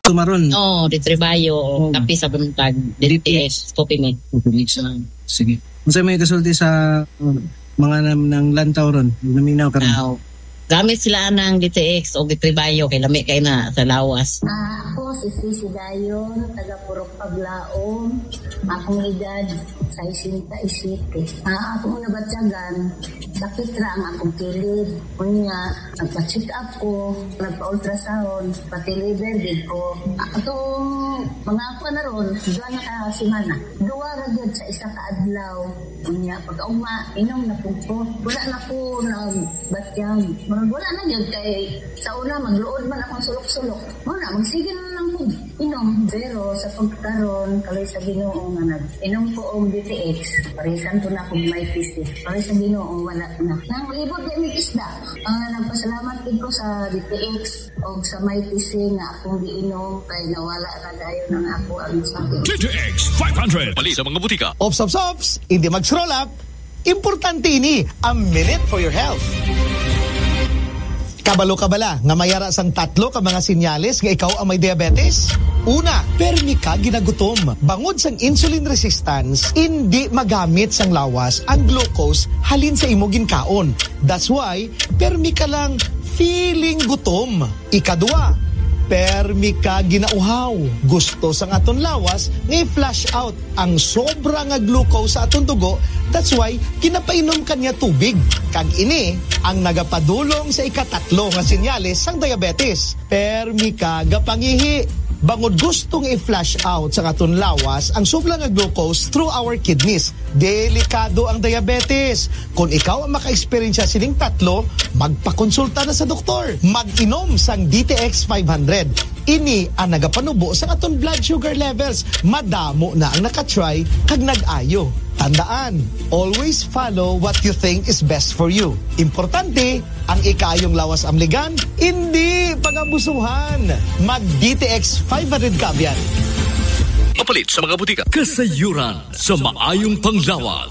Tumaron. Oo, Ditribayo, kapi sa buntag, DTS, Kopimik. Sige. Kung may kasulti sa mga ng lantaw ron, naminaw ka ron. Gamit sila ng DTX o Ditribayo, kay lami kay na sa lawas. Ako si Sisi Dayon, taga Purok Paglaom. Akong edad sa 67. Akong nabatyagan, sakit ra ang akong kilid. Kunya, nagpa-check up ko, nagpa-ultrasound, pati liver din ko. Atong mga ako na ron, duwa na kasimana. Duwa ra gyud sa isa ka adlaw. Kunya, pagkauma, inom na po ko. Wala na po nagbatyag. Wala na yun kay sa una magluod man akong sulok-sulok. Muna, magsigil na lang po. Inom. Pero sa pagkaroon, kalay sa Ginoo nga inom po og DTX. Parisan po na akong may PC. Kalay sa Ginoo wala na. Nang libot na may isda. Nagpasalamat din ko sa DTX o sa may PC nga akong giinom kay nawala na dayon ng ako ang sakit. DTX 500. Mali sa mga butika. Ops. Hindi mag-scroll up. Importante ini, a minute for your health. Kabalo-kabala nga mayara sang 3 ka mga sinyales nga ikaw ang may diabetes. Una, permi ka ginagutom. Bangod sang insulin resistance, hindi magamit sang lawas ang glucose halin sa imo ginkaon. That's why, permi ka lang feeling gutom. Ikadua, permi ka ginauhaw. Gusto sang aton lawas nga i-flush out ang sobra nga glucose sa aton dugo. That's why, kinapainom kanya tubig. Kag ini, ang nagapadulong sa ikatatlo nga sinyales sang diabetes. Permi ka gapangihi. Bangod gustong i-flush out sa aton lawas ang sobra nga glucose through our kidneys. Delikado ang diabetes. Kung ikaw ang maka-experience sining 3, magpakonsulta na sa doktor. Mag-inom sang DTX 500. Ini ang nagapanubo sa aton blood sugar levels. Madamo na ang nakatry kag nag-ayo. Tandaan, always follow what you think is best for you. Importante, ang ikayong lawas amligan, hindi pag-abusuhan. Mag-DTX 500 kabyan. Mapalit sa mga butika. Kasayuran sa maayong panglawas.